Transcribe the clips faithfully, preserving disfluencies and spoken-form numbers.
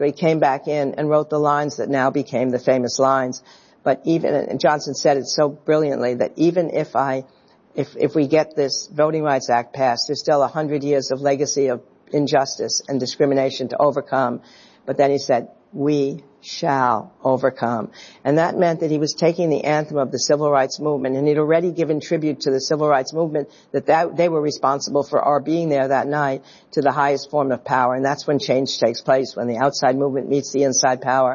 So he came back in and wrote the lines that now became the famous lines. But even, and Johnson said it so brilliantly, that even if I, if, if we get this Voting Rights Act passed, there's still a hundred years of legacy of injustice and discrimination to overcome. But then he said, we shall overcome. And that meant that he was taking the anthem of the civil rights movement, and he'd already given tribute to the civil rights movement, that, that they were responsible for our being there that night, to the highest form of power. And that's when change takes place, when the outside movement meets the inside power.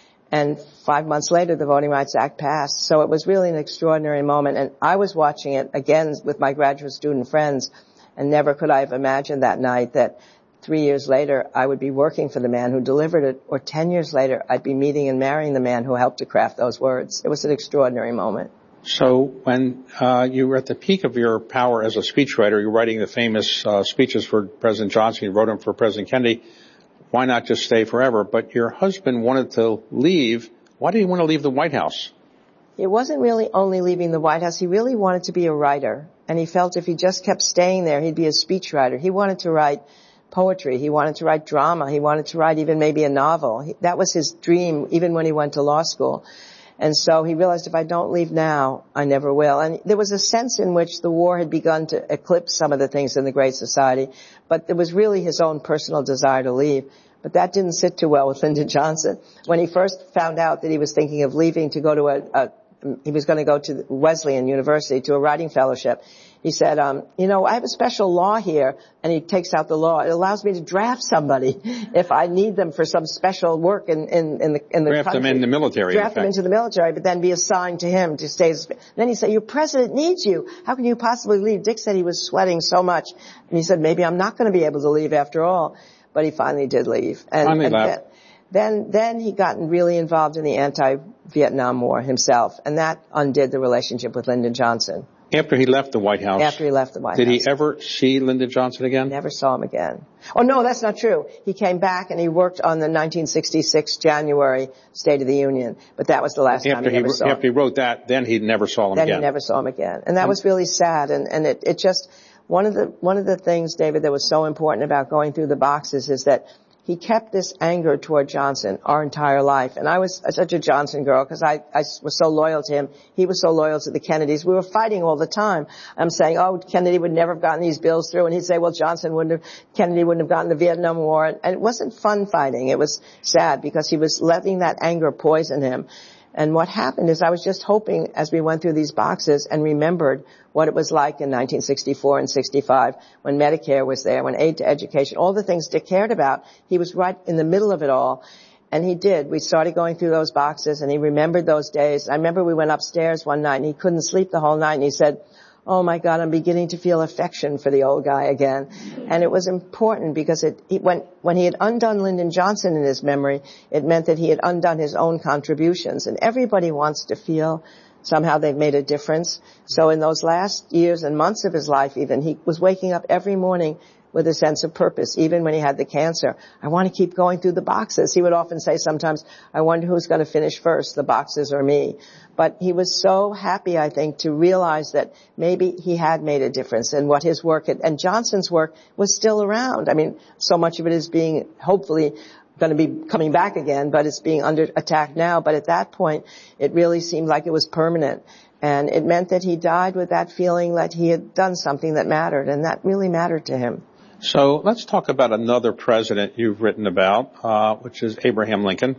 And five months later, the Voting Rights Act passed. So it was really an extraordinary moment. And I was watching it again with my graduate student friends, and never could I have imagined that night that three years later I would be working for the man who delivered it, or ten years later I'd be meeting and marrying the man who helped to craft those words. It was an extraordinary moment. So when uh you were at the peak of your power as a speechwriter, you're writing the famous uh speeches for President Johnson, you wrote them for President Kennedy. Why not just stay forever? But your husband wanted to leave. Why did he want to leave the White House? It wasn't really only leaving the White House. He really wanted to be a writer. And he felt if he just kept staying there, he'd be a speechwriter. He wanted to write poetry. He wanted to write drama. He wanted to write even maybe a novel. He, that was his dream, even when he went to law school. And so he realized, if I don't leave now, I never will. And there was a sense in which the war had begun to eclipse some of the things in the Great Society, but it was really his own personal desire to leave. But that didn't sit too well with Lyndon Johnson. When he first found out that he was thinking of leaving to go to a, a he was going to go to Wesleyan University to a writing fellowship, he said, um, you know, I have a special law here, and he takes out the law. It allows me to draft somebody if I need them for some special work in, in, in the, in the draft country. them in the military. Draft them into the military, but then be assigned to him to stay. Then he said, your president needs you. How can you possibly leave? Dick said he was sweating so much. And he said, maybe I'm not going to be able to leave after all. But he finally did leave. And, finally and left. Then, then he got really involved in the anti-Vietnam War himself, and that undid the relationship with Lyndon Johnson. After he left the White House. After he left the White did House. Did he ever see Lyndon Johnson again? Never saw him again. Oh, no, that's not true. He came back and he worked on the nineteen sixty-six January State of the Union, but that was the last after time he, he ever saw him. After he wrote that, then he never saw him then again. Then he never saw him again. And that um, was really sad, and, and it, it just, one of the, one of the things, David, that was so important about going through the boxes is that he kept this anger toward Johnson our entire life. And I was such a Johnson girl because I, I was so loyal to him. He was so loyal to the Kennedys. We were fighting all the time. I'm saying, oh, Kennedy would never have gotten these bills through. And he'd say, well, Johnson wouldn't have, Kennedy wouldn't have gotten the Vietnam War. And it wasn't fun fighting. It was sad because he was letting that anger poison him. And what happened is I was just hoping as we went through these boxes and remembered what it was like in nineteen sixty-four and sixty-five when Medicare was there, when aid to education, all the things Dick cared about, he was right in the middle of it all. And he did. We started going through those boxes and he remembered those days. I remember we went upstairs one night and he couldn't sleep the whole night and he said, oh my God, I'm beginning to feel affection for the old guy again. And it was important because it, he, when, when he had undone Lyndon Johnson in his memory, it meant that he had undone his own contributions. And everybody wants to feel somehow they've made a difference. So in those last years and months of his life even, he was waking up every morning with a sense of purpose, even when he had the cancer. I want to keep going through the boxes. He would often say sometimes, I wonder who's going to finish first, the boxes or me. But he was so happy, I think, to realize that maybe he had made a difference and what his work had, and Johnson's work was still around. I mean, so much of it is being hopefully going to be coming back again, but it's being under attack now. But at that point, it really seemed like it was permanent. And it meant that he died with that feeling that he had done something that mattered, and that really mattered to him. So let's talk about another president you've written about, uh, which is Abraham Lincoln.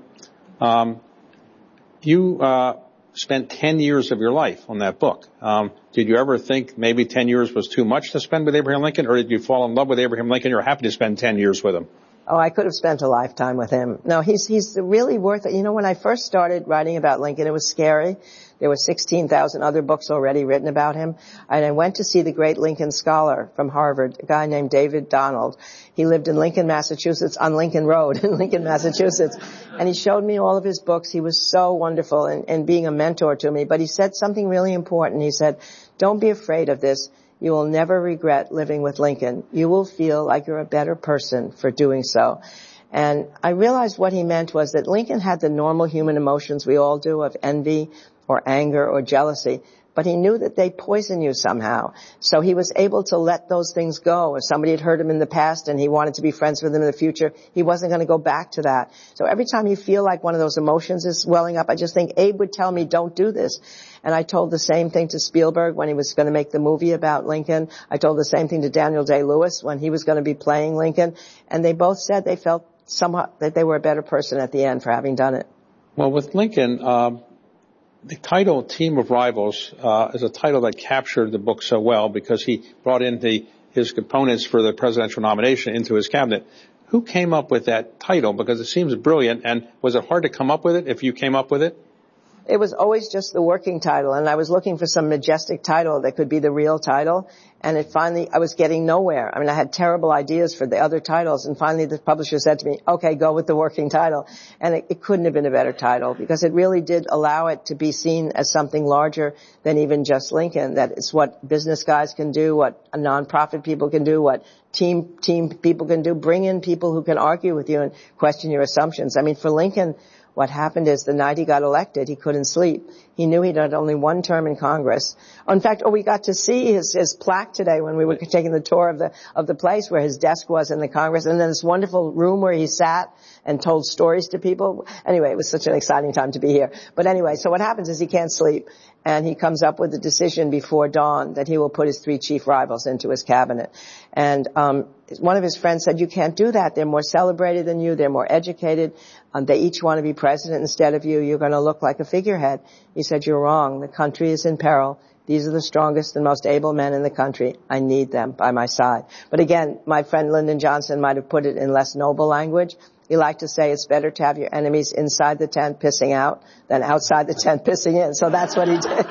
Um, you uh, spent ten years of your life on that book. Um, did you ever think maybe ten years was too much to spend with Abraham Lincoln, or did you fall in love with Abraham Lincoln? You're happy to spend ten years with him. Oh, I could have spent a lifetime with him. No, he's he's really worth it. You know, when I first started writing about Lincoln, it was scary. There were sixteen thousand other books already written about him. And I went to see the great Lincoln scholar from Harvard, a guy named David Donald. He lived in Lincoln, Massachusetts, on Lincoln Road in Lincoln, Massachusetts. And he showed me all of his books. He was so wonderful in, in being a mentor to me. But he said something really important. He said, don't be afraid of this. You will never regret living with Lincoln. You will feel like you're a better person for doing so. And I realized what he meant was that Lincoln had the normal human emotions we all do of envy or anger or jealousy, but he knew that they poison you somehow. So he was able to let those things go. If somebody had hurt him in the past and he wanted to be friends with them in the future, he wasn't going to go back to that. So every time you feel like one of those emotions is welling up, I just think Abe would tell me, don't do this. And I told the same thing to Spielberg when he was going to make the movie about Lincoln. I told the same thing to Daniel Day-Lewis when he was going to be playing Lincoln. And they both said they felt somewhat that they were a better person at the end for having done it. Well, with Lincoln, um, the title Team of Rivals uh, is a title that captured the book so well because he brought in the his components for the presidential nomination into his cabinet. Who came up with that title? Because it seems brilliant. And was it hard to come up with it if you came up with it? It was always just the working title, and I was looking for some majestic title that could be the real title, and it finally, I was getting nowhere. I mean, I had terrible ideas for the other titles, and finally the publisher said to me, okay, go with the working title. And it, it couldn't have been a better title, because it really did allow it to be seen as something larger than even just Lincoln, that it's what business guys can do, what a nonprofit people can do, what team, team people can do. Bring in people who can argue with you and question your assumptions. I mean, for Lincoln, what happened is the night he got elected, he couldn't sleep. He knew he'd had only one term in Congress. In fact, oh, we got to see his, his plaque today when we were taking the tour of the, of the place where his desk was in the Congress, and then this wonderful room where he sat and told stories to people. Anyway, it was such an exciting time to be here. But anyway, so what happens is he can't sleep, and he comes up with a decision before dawn that he will put his three chief rivals into his cabinet. And um one of his friends said, you can't do that. They're more celebrated than you. They're more educated. Um, they each want to be president instead of you. You're going to look like a figurehead. He said, you're wrong. The country is in peril. These are the strongest and most able men in the country. I need them by my side. But again, my friend Lyndon Johnson might have put it in less noble language. He liked to say it's better to have your enemies inside the tent pissing out than outside the tent pissing in. So that's what he did.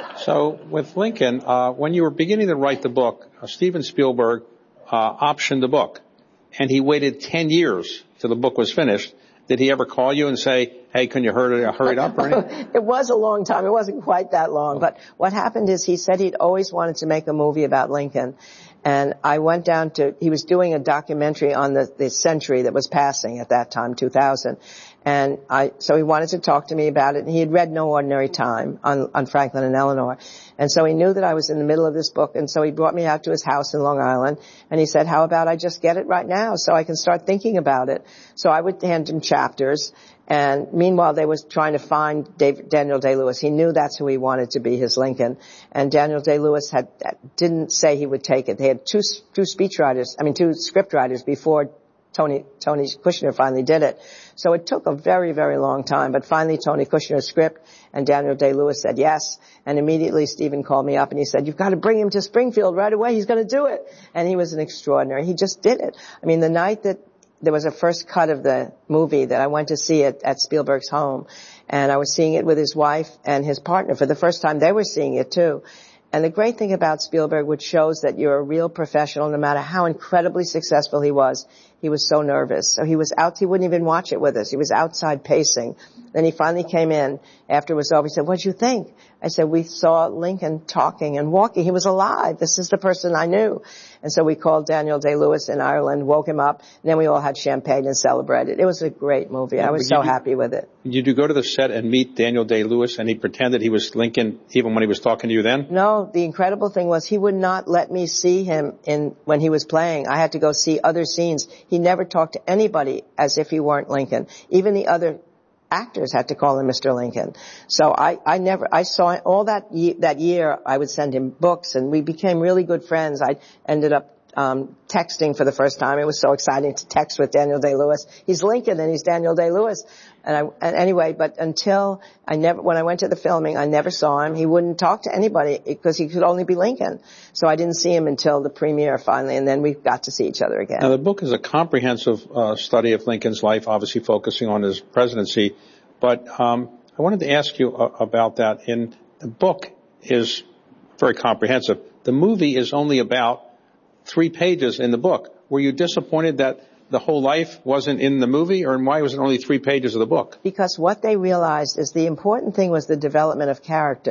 So with Lincoln, uh, when you were beginning to write the book, uh, Steven Spielberg uh, optioned the book, and he waited ten years till the book was finished. Did he ever call you and say, hey, can you hurry, hurry it up or anything? It was a long time. It wasn't quite that long. But what happened is he said he'd always wanted to make a movie about Lincoln. And I went down to, he was doing a documentary on the, the century that was passing at that time, two thousand. And I, so he wanted to talk to me about it. And he had read No Ordinary Time on, on Franklin and Eleanor. And so he knew that I was in the middle of this book. And so he brought me out to his house in Long Island. And he said, how about I just get it right now so I can start thinking about it? So I would hand him chapters. And meanwhile, they was trying to find Dave, Daniel Day-Lewis. He knew that's who he wanted to be his Lincoln. And Daniel Day-Lewis had, didn't say he would take it. They had two, two speechwriters, I mean, two script writers before Tony, Tony Kushner finally did it. So it took a very, very long time. But finally, Tony Kushner's script and Daniel Day-Lewis said yes. And immediately Stephen called me up and he said, you've got to bring him to Springfield right away. He's going to do it. And he was an extraordinary. He just did it. I mean, the night that there was a first cut of the movie that I went to see it at Spielberg's home, and I was seeing it with his wife and his partner for the first time. They were seeing it too. And the great thing about Spielberg, which shows that you're a real professional, no matter how incredibly successful he was, he was so nervous. So he was out, he wouldn't even watch it with us. He was outside pacing. Then he finally came in after it was over. He said, what'd you think? I said, we saw Lincoln talking and walking. He was alive. This is the person I knew. And so we called Daniel Day-Lewis in Ireland, woke him up, and then we all had champagne and celebrated. It was a great movie. Yeah, I was so you, happy with it. Did you go to the set and meet Daniel Day-Lewis and he pretended he was Lincoln even when he was talking to you then? No, the incredible thing was he would not let me see him in when he was playing. I had to go see other scenes. He never talked to anybody as if he weren't Lincoln. Even the other actors had to call him Mister Lincoln. So I, I never, I saw all that, ye- that year, I would send him books and we became really good friends. I ended up, um, texting for the first time. It was so exciting to text with Daniel Day-Lewis. He's Lincoln and he's Daniel Day-Lewis. And I, and anyway, but until I never, when I went to the filming, I never saw him. He wouldn't talk to anybody because he could only be Lincoln. So I didn't see him until the premiere finally, and then we got to see each other again. Now the book is a comprehensive uh, study of Lincoln's life, obviously focusing on his presidency. But um, I wanted to ask you uh, about that. In the book is very comprehensive. The movie is only about three pages in the book. Were you disappointed that the whole life wasn't in the movie, or why was it only three pages of the book? Because what they realized is the important thing was the development of character.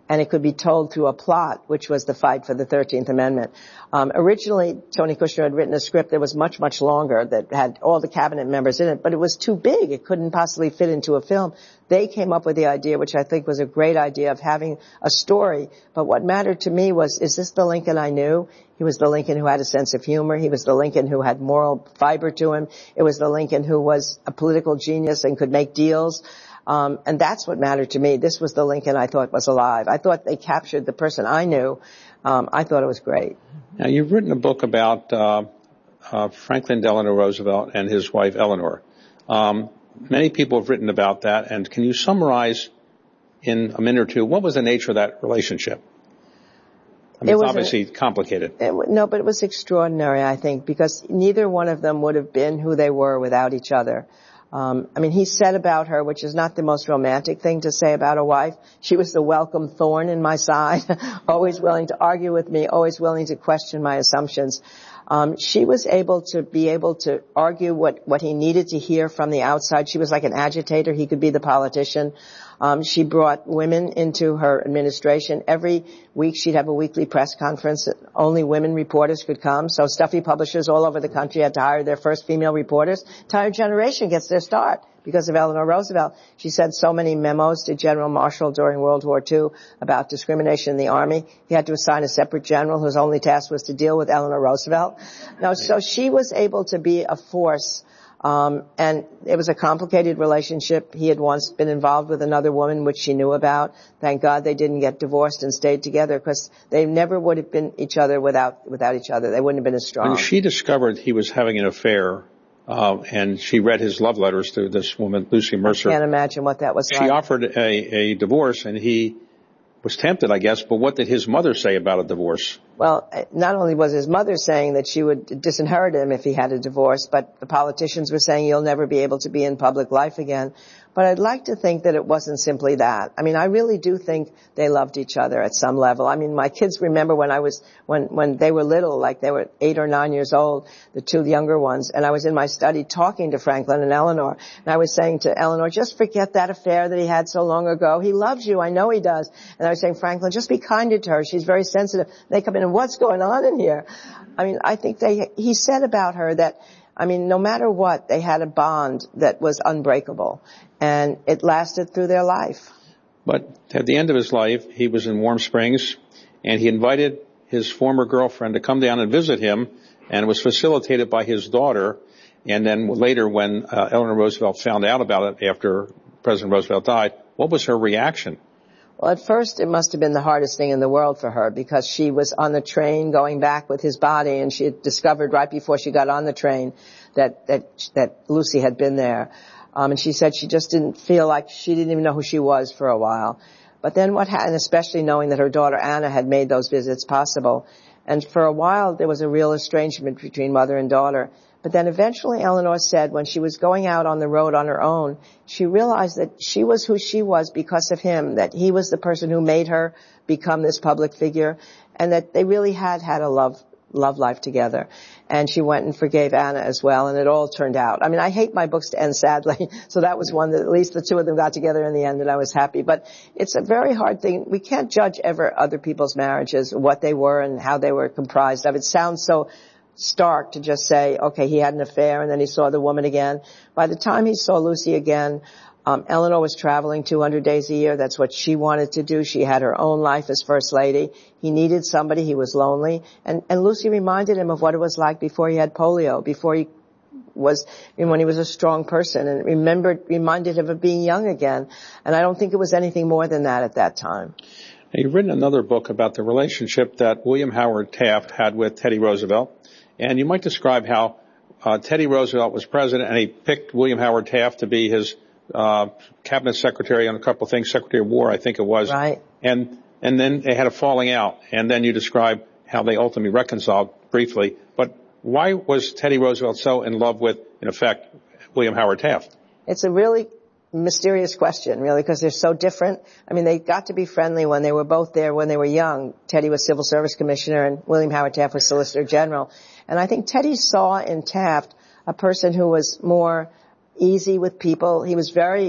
and it could be told through a plot, which was the fight for the thirteenth Amendment. Um, originally, Tony Kushner had written a script that was much, much longer, that had all the cabinet members in it, but it was too big. It couldn't possibly fit into a film. They came up with the idea, which I think was a great idea, of having a story. But what mattered to me was, is this the Lincoln I knew? He was the Lincoln who had a sense of humor. He was the Lincoln who had moral fiber to him. It was the Lincoln who was a political genius and could make deals. Um, and that's what mattered to me. This was the Lincoln I thought was alive. I thought they captured the person I knew. Um, I thought it was great. Now, you've written a book about uh, uh, Franklin Delano Roosevelt and his wife Eleanor. Um, many people have written about that, and can you summarize in a minute or two what was the nature of that relationship? I mean, it it's was obviously a, complicated. It, no, but it was extraordinary, I think, because neither one of them would have been who they were without each other. Um, I mean, he said about her, which is not the most romantic thing to say about a wife, she was the welcome thorn in my side, always willing to argue with me, always willing to question my assumptions. Um, she was able to be able to argue what, what he needed to hear from the outside. She was like an agitator. He could be the politician. Um, she brought women into her administration. Every week she'd have a weekly press conference. Only women reporters could come. So stuffy publishers all over the country had to hire their first female reporters. Entire generation gets their start because of Eleanor Roosevelt. She sent so many memos to General Marshall during World War Two about discrimination in the Army. He had to assign a separate general whose only task was to deal with Eleanor Roosevelt. Now, so she was able to be a force. Um, and it was a complicated relationship. He had once been involved with another woman, which she knew about. Thank God they didn't get divorced and stayed together, because they never would have been each other without, without each other. They wouldn't have been as strong. When she discovered he was having an affair, uh, and she read his love letters to this woman, Lucy Mercer. I can't imagine what that was she like. She offered a, a divorce, and he was tempted, I guess, but what did his mother say about a divorce? Well, not only was his mother saying that she would disinherit him if he had a divorce, but the politicians were saying you'll never be able to be in public life again. But I'd like to think that it wasn't simply that. I mean, I really do think they loved each other at some level. I mean, my kids remember when I was, when, when they were little, like they were eight or nine years old, the two younger ones, and I was in my study talking to Franklin and Eleanor, and I was saying to Eleanor, just forget that affair that he had so long ago. He loves you. I know he does. And I was saying, Franklin, just be kinder to her. She's very sensitive. They come in and what's going on in here? I mean, I think they, he said about her that, I mean, no matter what, they had a bond that was unbreakable, and it lasted through their life. But at the end of his life, he was in Warm Springs, and he invited his former girlfriend to come down and visit him, and it was facilitated by his daughter. And then later, when uh, Eleanor Roosevelt found out about it after President Roosevelt died, what was her reaction? Well, at first, it must have been the hardest thing in the world for her, because she was on the train going back with his body, and she had discovered right before she got on the train that that that Lucy had been there. Um, and she said she just didn't feel like, she didn't even know who she was for a while. But then what happened, especially knowing that her daughter Anna had made those visits possible, and for a while there was a real estrangement between mother and daughter. But then eventually Eleanor said when she was going out on the road on her own, she realized that she was who she was because of him, that he was the person who made her become this public figure, and that they really had had a love love life together. And she went and forgave Anna as well, and it all turned out. I mean, I hate my books to end sadly, so that was one that at least the two of them got together in the end, and I was happy. But it's a very hard thing. We can't judge ever other people's marriages, what they were and how they were comprised of. It sounds so stark to just say, okay, he had an affair and then he saw the woman again. By the time he saw Lucy again, um, Eleanor was traveling two hundred days a year. That's what she wanted to do. She had her own life as First Lady. He needed somebody. He was lonely. And, and Lucy reminded him of what it was like before he had polio, before he was, when he was a strong person, and remembered, reminded him of being young again. And I don't think it was anything more than that at that time. Now, you've written another book about the relationship that William Howard Taft had with Teddy Roosevelt. And you might describe how uh, Teddy Roosevelt was president, and he picked William Howard Taft to be his uh cabinet secretary on a couple of things, Secretary of War, I think it was. Right. And and then they had a falling out, and then you describe how they ultimately reconciled briefly. But why was Teddy Roosevelt so in love with, in effect, William Howard Taft? It's a really mysterious question, really, because they're so different. I mean, they got to be friendly when they were both there when they were young. Teddy was Civil Service Commissioner and William Howard Taft was Solicitor General. And I think Teddy saw in Taft a person who was more easy with people. He was very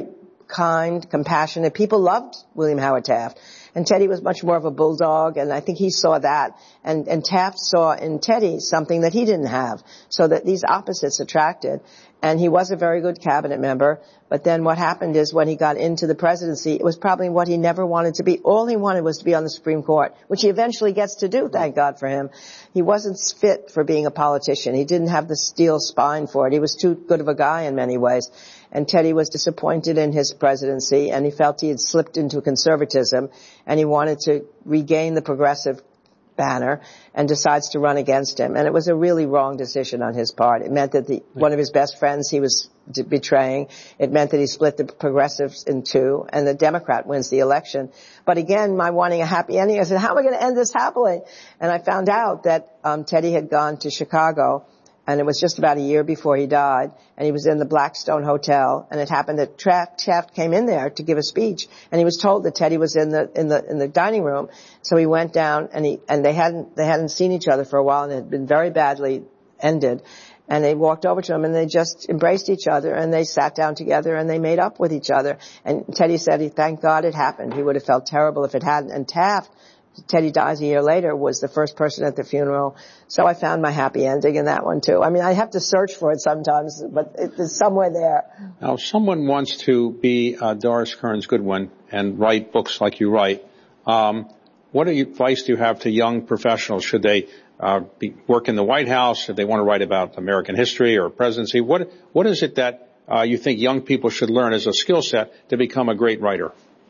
kind, compassionate. People loved William Howard Taft. And Teddy was much more of a bulldog, and I think he saw that. And, and Taft saw in Teddy something that he didn't have, so that these opposites attracted. And he was a very good cabinet member. But then what happened is when he got into the presidency, it was probably what he never wanted to be. All he wanted was to be on the Supreme Court, which he eventually gets to do, thank God for him. He wasn't fit for being a politician. He didn't have the steel spine for it. He was too good of a guy in many ways. And Teddy was disappointed in his presidency, and he felt he had slipped into conservatism, and he wanted to regain the progressive banner, and decides to run against him. And it was a really wrong decision on his part. It meant that the, one of his best friends he was d- betraying. It meant that he split the progressives in two, and the Democrat wins the election. But again, my wanting a happy ending, I said, how am I going to end this happily? And I found out that um, Teddy had gone to Chicago, and it was just about a year before he died, and he was in the Blackstone Hotel, and it happened that Taft, Taft came in there to give a speech, and he was told that Teddy was in the in the in the dining room. So he went down, and he and they hadn't they hadn't seen each other for a while, and it had been very badly ended. And they walked over to him, and they just embraced each other, and they sat down together, and they made up with each other. And Teddy said he thanked God it happened. He would have felt terrible if it hadn't. And Taft, Teddy dies a year later, was the first person at the funeral. So I found my happy ending in that one too. I mean, I have to search for it sometimes, but it's somewhere there. Now, if someone wants to be uh, Doris Kearns Goodwin and write books like you write, um, what advice do you have to young professionals? Should they uh, be, work in the White House? Should they want to write about American history or presidency? What What is it that uh, you think young people should learn as a skill set to become a great writer?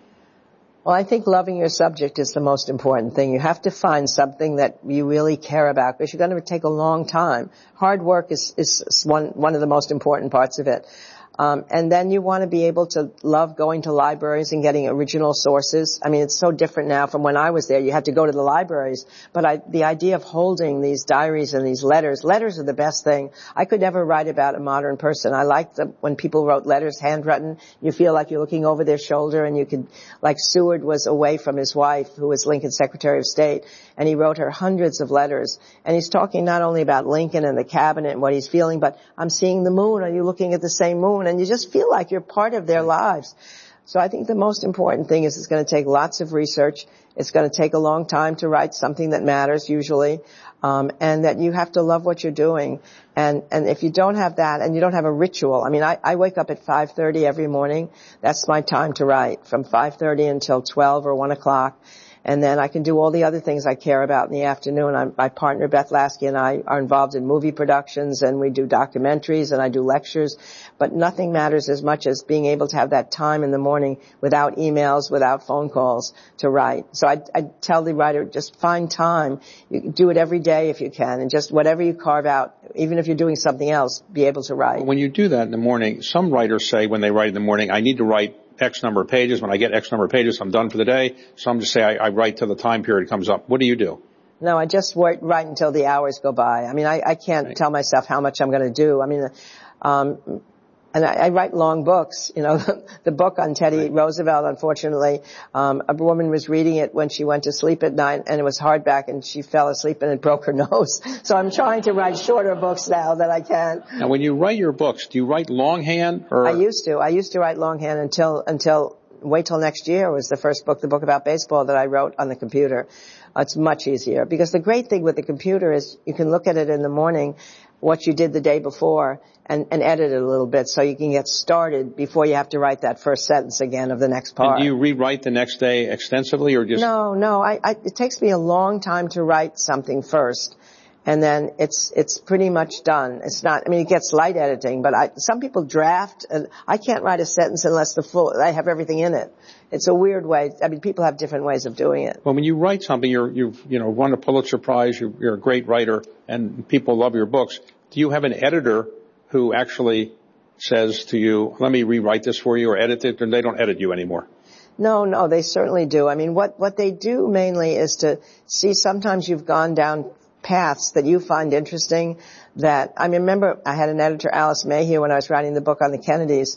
Well, I think loving your subject is the most important thing. You have to find something that you really care about, because you're going to take a long time. Hard work is, is one, one of the most important parts of it. Um, and then you want to be able to love going to libraries and getting original sources. I mean, it's so different now from when I was there. You had to go to the libraries. But I, the idea of holding these diaries and these letters, letters are the best thing. I could never write about a modern person. I like the, when people wrote letters handwritten, you feel like you're looking over their shoulder, and you could, like Seward was away from his wife, who was Lincoln's Secretary of State, and he wrote her hundreds of letters. And he's talking not only about Lincoln and the cabinet and what he's feeling, but I'm seeing the moon. Are you looking at the same moon? And you just feel like you're part of their lives. So I think the most important thing is it's going to take lots of research. It's going to take a long time to write something that matters usually, um, and that you have to love what you're doing. And and if you don't have that, and you don't have a ritual, I mean, I, I wake up at five thirty every morning. That's my time to write, from five thirty until twelve or one o'clock. And then I can do all the other things I care about in the afternoon. I'm, my partner, Beth Lasky, and I are involved in movie productions, and we do documentaries, and I do lectures. But nothing matters as much as being able to have that time in the morning without emails, without phone calls, to write. So I, I tell the writer, just find time. You do it every day if you can, and just whatever you carve out, even if you're doing something else, be able to write. When you do that in the morning, some writers say when they write in the morning, I need to write X number of pages. When I get X number of pages, I'm done for the day. Some just say I, I write till the time period comes up. What do you do? No, I just write, write until the hours go by. I mean, I, I can't right. tell myself how much I'm going to do. I mean, um, and I, I write long books. You know, the book on Teddy right. Roosevelt, unfortunately, um, a woman was reading it when she went to sleep at night, and it was hardback, and she fell asleep and it broke her nose. So I'm trying to write shorter books now that I can. Now, when you write your books, do you write longhand or? I used to. I used to write longhand until, until, wait till next year was the first book, the book about baseball that I wrote on the computer. Uh, it's much easier, because the great thing with the computer is you can look at it in the morning, what you did the day before, and, and edit it a little bit so you can get started before you have to write that first sentence again of the next part. And do you rewrite the next day extensively, or just? No, no. I, I, it takes me a long time to write something first, and then it's it's pretty much done. It's not. I mean, it gets light editing, but I, some people draft, and I can't write a sentence unless the full I have everything in it. It's a weird way. I mean, people have different ways of doing it. Well, when you write something, you're you've you know won a Pulitzer Prize. You're, you're a great writer, and people love your books. Do you have an editor who actually says to you, let me rewrite this for you, or edit it, and they don't edit you anymore? No, no, they certainly do. I mean, what, what they do mainly is to see sometimes you've gone down paths that you find interesting. That I remember I had an editor, Alice Mayhew, when I was writing the book on the Kennedys,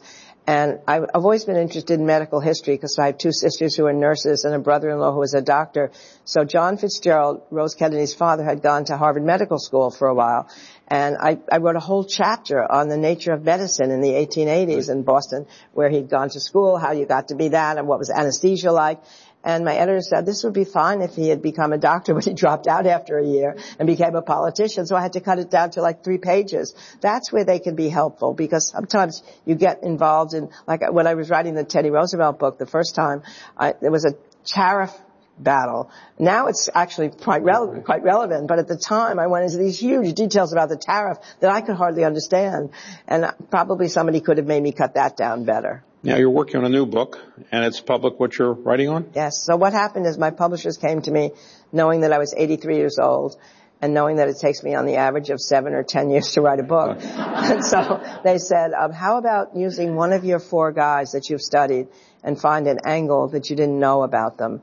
And I've always been interested in medical history because I have two sisters who are nurses and a brother-in-law who is a doctor. So John Fitzgerald, Rose Kennedy's father, had gone to Harvard Medical School for a while. And I, I wrote a whole chapter on the nature of medicine in the eighteen eighties in Boston, where he'd gone to school, how you got to be that, and what was anesthesia like. And my editor said this would be fine if he had become a doctor, but he dropped out after a year and became a politician. So I had to cut it down to like three pages. That's where they can be helpful, because sometimes you get involved in, like when I was writing the Teddy Roosevelt book the first time, I, there was a tariff battle. Now it's actually quite relevant, quite relevant, but at the time I went into these huge details about the tariff that I could hardly understand. And probably somebody could have made me cut that down better. Now you're working on a new book, and it's public what you're writing on? Yes. So what happened is my publishers came to me knowing that I was eighty-three years old and knowing that it takes me on the average of seven or ten years to write a book. And so they said, um, how about using one of your four guys that you've studied and find an angle that you didn't know about them?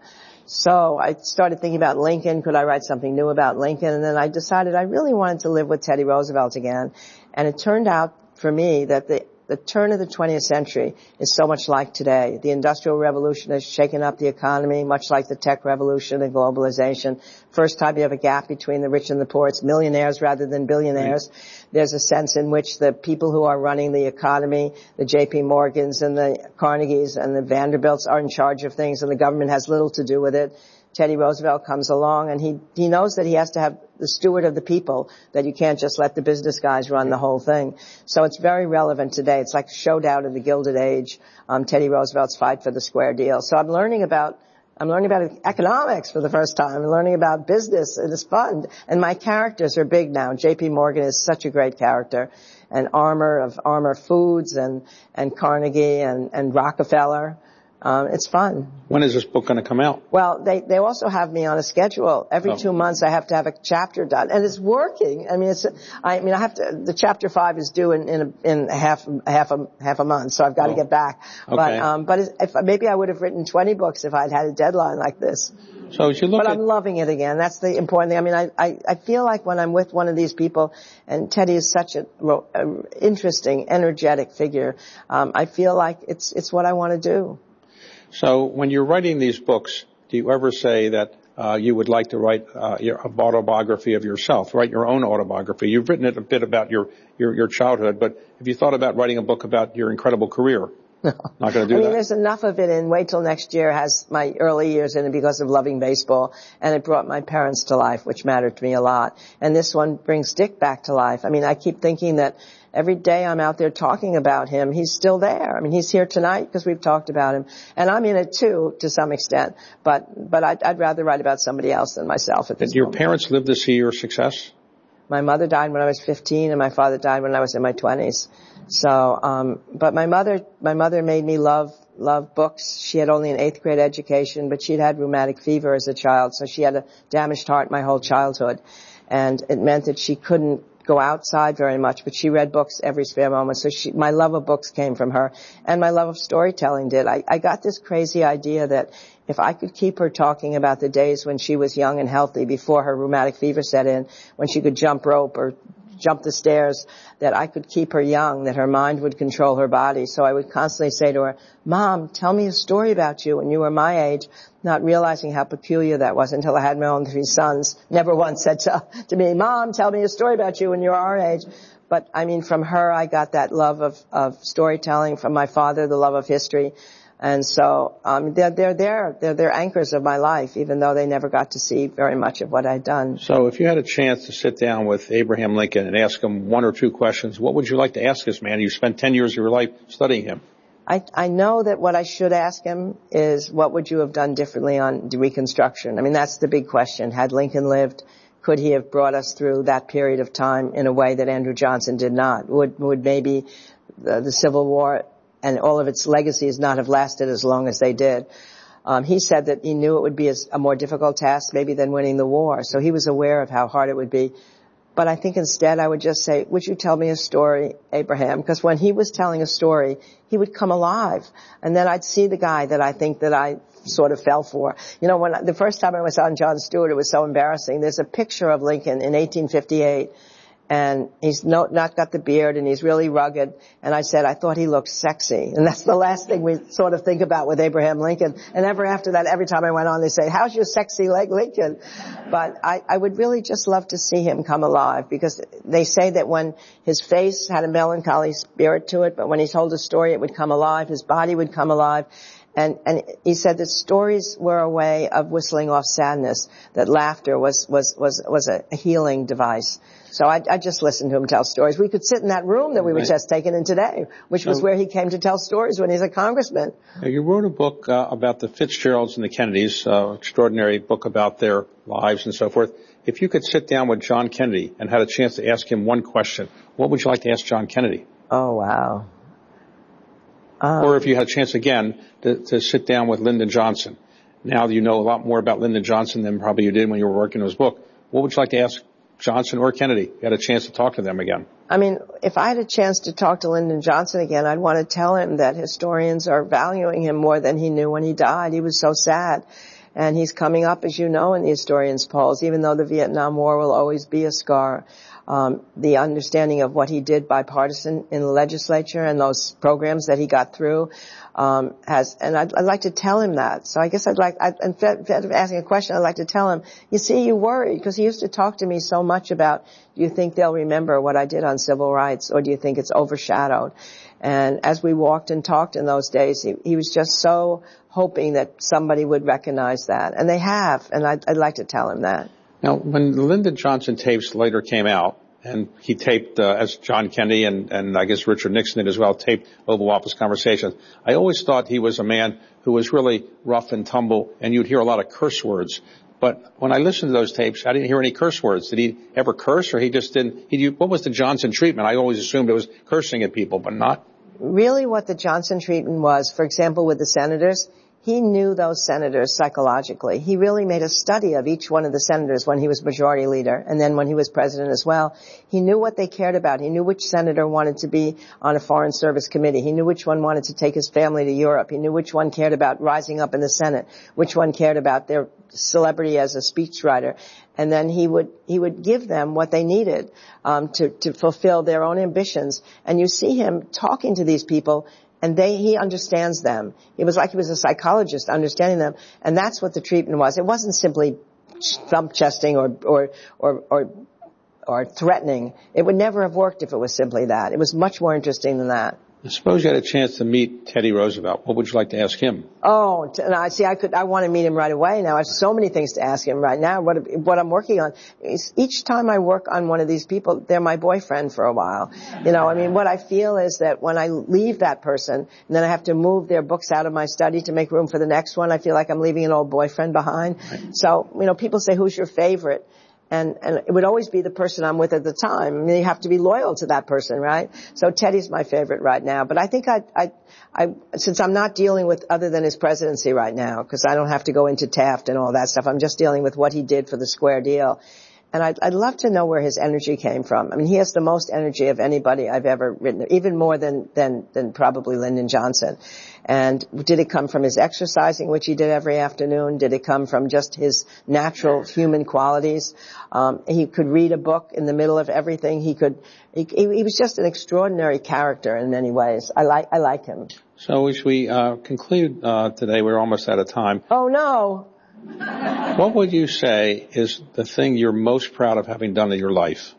So I started thinking about Lincoln. Could I write something new about Lincoln? And then I decided I really wanted to live with Teddy Roosevelt again. And it turned out for me that the The turn of the twentieth century is so much like today. The Industrial Revolution has shaken up the economy, much like the tech revolution and globalization. First time you have a gap between the rich and the poor. It's millionaires rather than billionaires. Right. There's a sense in which the people who are running the economy, the J P Morgans and the Carnegies and the Vanderbilts, are in charge of things, and the government has little to do with it. Teddy Roosevelt comes along, and he he knows that he has to have the steward of the people, that you can't just let the business guys run the whole thing. So it's very relevant today. It's like showdown of the Gilded Age, um, Teddy Roosevelt's fight for the square deal. So I'm learning about I'm learning about economics for the first time. I'm learning about business, and it's fun. And my characters are big now. J P Morgan is such a great character, and Armour of Armour Foods, and and Carnegie, and and Rockefeller. Um, it's fun. When is this book going to come out? Well, they, they also have me on a schedule. Every oh. two months I have to have a chapter done. And it's working. I mean, it's, I mean, I have to, the chapter five is due in, in a, in a half, half a, half a month. So I've got oh. to get back. Okay. But, um, but if, maybe I would have written twenty books if I'd had a deadline like this. So as you look but at, I'm loving it again. That's the important thing. I mean, I, I, I feel like when I'm with one of these people, and Teddy is such a, a interesting, energetic figure, um, I feel like it's, it's what I want to do. So when you're writing these books, do you ever say that uh, you would like to write uh, your autobiography of yourself, write your own autobiography? You've written it a bit about your, your, your childhood, but have you thought about writing a book about your incredible career? No. Not going to do I mean, that? There's enough of it in. Wait till next year has my early years in it because of loving baseball, and it brought my parents to life, which mattered to me a lot. And this one brings Dick back to life. I mean, I keep thinking that every day I'm out there talking about him, he's still there. I mean, he's here tonight because we've talked about him. And I'm in it too, to some extent. But, but I'd, I'd rather write about somebody else than myself at this Did your moment. parents live to see your success? My mother died when I was fifteen, and my father died when I was in my twenties. So, um, but my mother, my mother made me love, love books. She had only an eighth grade education, but she'd had rheumatic fever as a child. So she had a damaged heart my whole childhood. And it meant that she couldn't go outside very much, but she read books every spare moment. So she, my love of books came from her, and my love of storytelling did. I, I got this crazy idea that if I could keep her talking about the days when she was young and healthy before her rheumatic fever set in, when she could jump rope or jump the stairs, that I could keep her young, that her mind would control her body. So I would constantly say to her, Mom, tell me a story about you when you were my age, not realizing how peculiar that was until I had my own three sons. Never once said to, to me, Mom, tell me a story about you when you were our age. But I mean, from her, I got that love of, of storytelling. From my father, the love of history. And so, um, they're, they're there. They're, they're anchors of my life, even though they never got to see very much of what I'd done. So if you had a chance to sit down with Abraham Lincoln and ask him one or two questions, what would you like to ask this man? You spent ten years of your life studying him. I, I know that what I should ask him is, what would you have done differently on Reconstruction? I mean, that's the big question. Had Lincoln lived, could he have brought us through that period of time in a way that Andrew Johnson did not? Would, would maybe the, the Civil War and all of its legacies not have lasted as long as they did? Um, he said that he knew it would be a, a more difficult task maybe than winning the war. So he was aware of how hard it would be. But I think instead I would just say, would you tell me a story, Abraham? Because when he was telling a story, he would come alive. And then I'd see the guy that I think that I sort of fell for. You know, when I, the first time I was on Jon Stewart, it was so embarrassing. There's a picture of Lincoln in eighteen fifty-eight. And he's no, not got the beard, and he's really rugged. And I said, I thought he looked sexy. And that's the last thing we sort of think about with Abraham Lincoln. And ever after that, every time I went on, they say, how's your sexy leg, Lincoln? But I, I would really just love to see him come alive, because they say that when his face had a melancholy spirit to it, but when he told a story, it would come alive. His body would come alive. And, and he said that stories were a way of whistling off sadness, that laughter was, was, was, was a healing device. So I, I just listened to him tell stories. We could sit in that room that we were right. just taken in today, which was where he came to tell stories when he's a congressman. You wrote a book uh, about the Fitzgeralds and the Kennedys, uh, extraordinary book about their lives and so forth. If you could sit down with John Kennedy and had a chance to ask him one question, what would you like to ask John Kennedy? Oh, wow. Um, or if you had a chance again to, to sit down with Lyndon Johnson. Now you know a lot more about Lyndon Johnson than probably you did when you were working on his book. What would you like to ask Johnson or Kennedy? You had a chance to talk to them again. I mean, if I had a chance to talk to Lyndon Johnson again, I'd want to tell him that historians are valuing him more than he knew when he died. He was so sad. And he's coming up, as you know, in the historians' polls, even though the Vietnam War will always be a scar. Um, the understanding of what he did bipartisan in the legislature and those programs that he got through, um, has, and I'd, I'd like to tell him that. So I guess I'd like, I'd, instead of asking a question, I'd like to tell him, you see, you worried, because he used to talk to me so much about, do you think they'll remember what I did on civil rights, or do you think it's overshadowed? And as we walked and talked in those days, he, he was just so hoping that somebody would recognize that. And they have, and I'd, I'd like to tell him that. Now, when the Lyndon Johnson tapes later came out, and he taped, uh, as John Kennedy and, and I guess Richard Nixon did as well, taped Oval Office conversations, I always thought he was a man who was really rough and tumble, and you'd hear a lot of curse words. But when I listened to those tapes, I didn't hear any curse words. Did he ever curse, or he just didn't? He, what was the Johnson treatment? I always assumed it was cursing at people, but not. Really what the Johnson treatment was, for example, with the senators, he knew those senators psychologically. He really made a study of each one of the senators when he was majority leader, and then when he was president as well. He knew what they cared about. He knew which senator wanted to be on a foreign service committee. He knew which one wanted to take his family to Europe. He knew which one cared about rising up in the Senate, which one cared about their celebrity as a speechwriter. And then he would, he would give them what they needed, um, to, to fulfill their own ambitions. And you see him talking to these people, and they, he understands them. It was like he was a psychologist understanding them. And that's what the treatment was. It wasn't simply thump chesting or, or, or, or, or threatening. It would never have worked if it was simply that. It was much more interesting than that. I suppose you had a chance to meet Teddy Roosevelt. What would you like to ask him? Oh, and I see, I could, I want to meet him right away now. I have so many things to ask him right now. What, what I'm working on is each time I work on one of these people, they're my boyfriend for a while. You know, I mean, what I feel is that when I leave that person and then I have to move their books out of my study to make room for the next one, I feel like I'm leaving an old boyfriend behind. Right. So, you know, people say, who's your favorite? And, and it would always be the person I'm with at the time. I mean, you have to be loyal to that person, right? So Teddy's my favorite right now. But I think I, I, I, since I'm not dealing with other than his presidency right now, because I don't have to go into Taft and all that stuff, I'm just dealing with what he did for the square deal. And I'd, I'd love to know where his energy came from. I mean, he has the most energy of anybody I've ever written, even more than, than, than probably Lyndon Johnson. And did it come from his exercising, which he did every afternoon? Did it come from just his natural human qualities? Um, he could read a book in the middle of everything. He could, he, he was just an extraordinary character in many ways. I like, I like him. So as we, uh, conclude, uh, today, we're almost out of time. Oh no. What would you say is the thing you're most proud of having done in your life?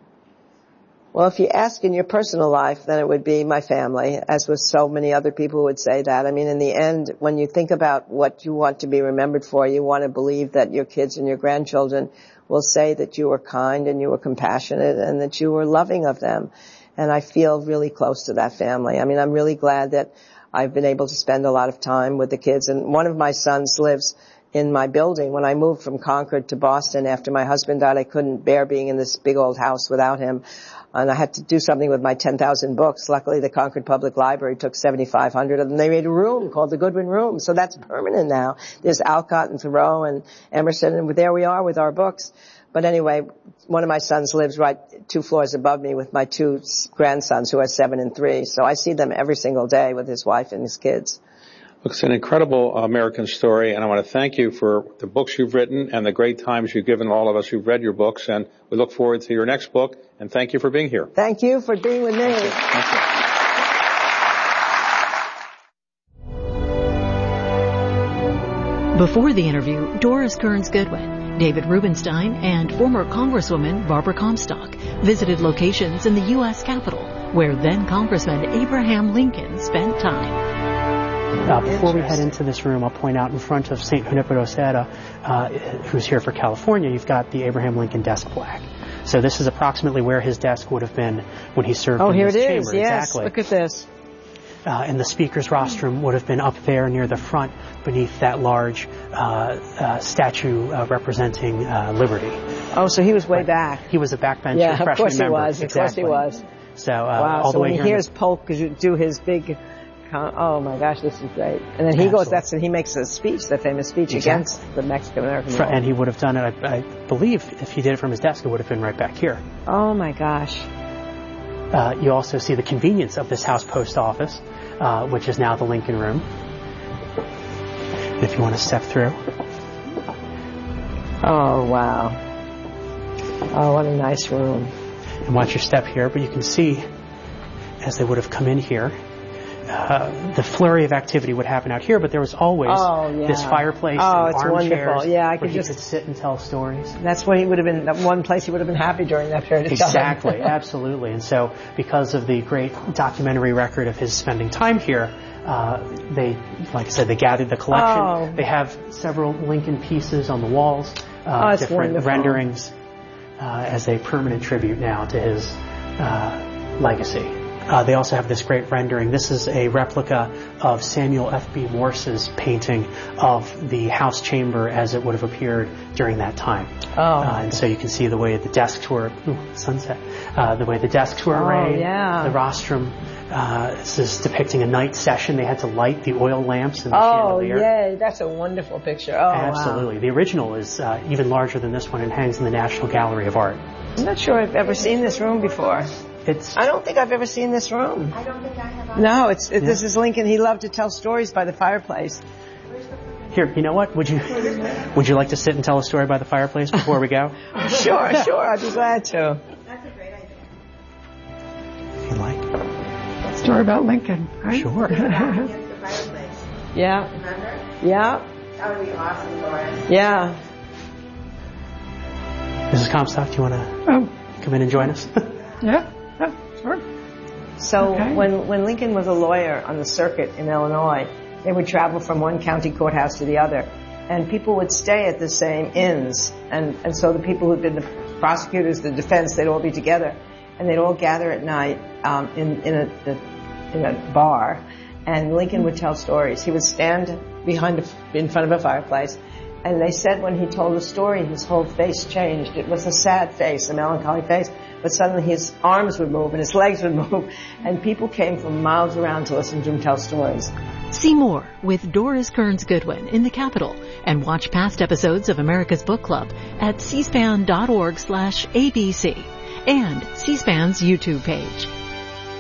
Well, if you ask in your personal life, then it would be my family, as with so many other people who would say that. I mean, in the end, when you think about what you want to be remembered for, you want to believe that your kids and your grandchildren will say that you were kind and you were compassionate and that you were loving of them. And I feel really close to that family. I mean, I'm really glad that I've been able to spend a lot of time with the kids. And one of my sons lives in my building. When I moved from Concord to Boston after my husband died, I couldn't bear being in this big old house without him. And I had to do something with my ten thousand books. Luckily, the Concord Public Library took seventy-five hundred of them. They made a room called the Goodwin Room. So that's permanent now. There's Alcott and Thoreau and Emerson, and there we are with our books. But anyway, one of my sons lives right two floors above me with my two grandsons who are seven and three. So I see them every single day with his wife and his kids. It's an incredible American story, and I want to thank you for the books you've written and the great times you've given all of us who've read your books, and we look forward to your next book, and thank you for being here. Thank you for being with me. Thank you. Thank you. Before the interview, Doris Kearns Goodwin, David Rubenstein, and former Congresswoman Barbara Comstock visited locations in the U S Capitol, where then Congressman Abraham Lincoln spent time. Uh, before we head into this room, I'll point out in front of Saint Junipero Serra, uh, who's here for California, you've got the Abraham Lincoln desk plaque. So this is approximately where his desk would have been when he served oh, in here this it chamber. Is. Yes, exactly. Look at this. Uh, and the speaker's rostrum would have been up there near the front beneath that large uh, uh, statue uh, representing uh, liberty. Oh, so he was way but back. He was a backbencher, yeah, freshman of course member. he was. Exactly. Of course he was. So, uh, wow, all so the way when he here hears Polk do his big, oh my gosh, this is great. And then he Absolutely. goes, that's and he makes a speech, the famous speech exactly. against the Mexican-American War. And he would have done it, I, I believe, if he did it from his desk, it would have been right back here. Oh my gosh. Uh, you also see the convenience of this House Post Office, uh, which is now the Lincoln Room. If you want to step through. Oh, wow. Oh, what a nice room. And watch your step here, but you can see, as they would have come in here, uh, the flurry of activity would happen out here, but there was always oh, yeah. this fireplace oh, and it's armchairs wonderful. Yeah, I where could he just could sit and tell stories. That's where he would have been, that one place he would have been happy during that period of exactly, time. Exactly, absolutely. And so, because of the great documentary record of his spending time here, uh, they, like I said, they gathered the collection. Oh. They have several Lincoln pieces on the walls, uh, oh, different wonderful. renderings, uh, as a permanent tribute now to his uh, legacy. Uh, they also have this great rendering. This is a replica of Samuel F B Morse's painting of the House chamber as it would have appeared during that time. Oh. Uh, and so you can see the way the desks were, ooh, sunset, uh, the way the desks were arrayed, oh, yeah. the rostrum. Uh, this is depicting a night session. They had to light the oil lamps and the oh, chandelier. Oh, yay. That's a wonderful picture. Oh, absolutely. Wow. The original is uh, even larger than this one and hangs in the National Gallery of Art. I'm not sure I've ever seen this room before. It's, I don't think I've ever seen this room. I don't think I have either. No, it's it, yeah. This is Lincoln. He loved to tell stories by the fireplace. Here, you know what? Would you would you like to sit and tell a story by the fireplace before we go? Sure, sure. I'd be glad to. That's a great idea. If you like. Story about Lincoln, right? Sure. Yeah, against the fireplace. Yeah. Remember? Yeah. That would be awesome, Doris. Yeah. Missus Comstock, do you want to oh. come in and join us? Yeah. Yeah, sure. So okay. when, when Lincoln was a lawyer on the circuit in Illinois, they would travel from one county courthouse to the other. And people would stay at the same inns. And, and so the people who'd been the prosecutors, the defense, they'd all be together. And they'd all gather at night um, in, in, a, the, in a bar. And Lincoln would tell stories. He would stand behind a, in front of a fireplace. And they said when he told the story, his whole face changed. It was a sad face, a melancholy face. But suddenly his arms would move and his legs would move. And people came from miles around to listen to him tell stories. See more with Doris Kearns Goodwin in the Capitol and watch past episodes of America's Book Club at c span dot org slash A B C and C-SPAN's YouTube page.